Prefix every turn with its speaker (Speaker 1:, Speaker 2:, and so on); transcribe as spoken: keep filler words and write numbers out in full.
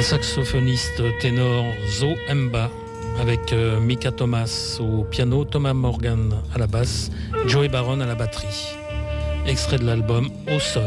Speaker 1: saxophoniste ténor Zo Mba, avec euh, Mika Thomas au piano, Thomas Morgan à la basse, Joey Baron à la batterie. Extrait de l'album Au Son.